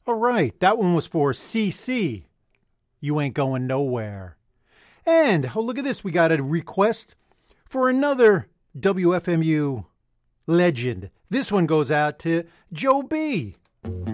All right, that one was for CC. You ain't going nowhere. And, oh, look at this. We got a request for another WFMU legend. This one goes out to Joe B.